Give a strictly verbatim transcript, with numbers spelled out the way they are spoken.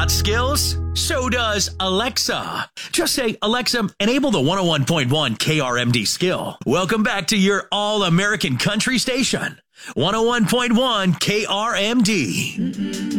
got skills? So does Alexa. Just say, Alexa, enable the one oh one point one K R M D skill. Welcome back to your all-American country station. one oh one point one K R M D.